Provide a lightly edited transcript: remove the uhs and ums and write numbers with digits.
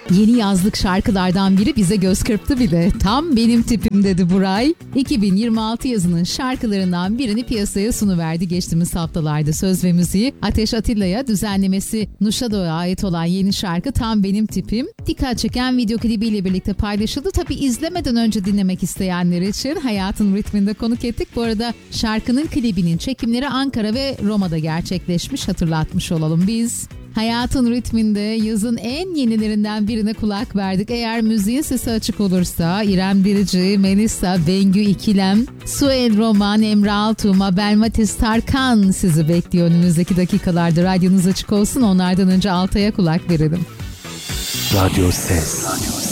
Yeni yazlık şarkılardan biri bize göz kırptı bile. Tam benim tipim dedi Buray. 2026 yazının şarkılarından birini piyasaya sunuverdi geçtiğimiz haftalarda. Söz ve müziği Ateş Atilla'ya, düzenlemesi Nuşado'ya ait olan yeni şarkı Tam Benim Tipim. Dikkat çeken video klibiyle birlikte paylaşıldı. Tabii izlemeden önce dinlemek isteyenler için Hayatın Ritminde konuk ettik. Bu arada şarkının klibinin çekimleri Ankara ve Roma'da gerçekleşmiş, hatırlatmış olalım biz. Hayatın Ritminde yazın en yenilerinden birine kulak verdik. Eğer müziğin sesi açık olursa İrem Derici, Melisa, Bengü İkilem, Suel Roman, Emre Altuğ, Mabel Matiz, Tarkan sizi bekliyor önümüzdeki dakikalarda. Radyonuz açık olsun, onlardan önce Altay'a kulak verelim. Radyo Ses.